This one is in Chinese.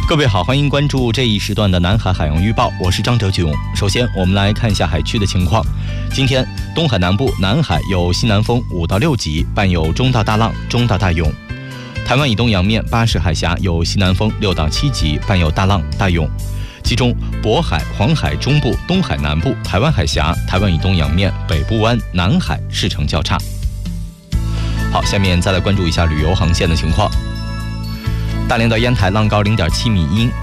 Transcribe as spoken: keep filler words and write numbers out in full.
各位好，欢迎关注这一时段的南海海洋预报，我是张哲炯。首先我们来看一下海区的情况。今天东海南部、南海有西南风五到六级，伴有中到大浪、中到大涌。台湾以东洋面巴士海峡有西南风六到七级，伴有大浪、大涌。其中渤海、黄海中部、东海南部、台湾海峡、台湾以东洋面、北部湾、南海市程较差。好，下面再来关注一下旅游航线的情况。大连到烟台浪高零点七米阴。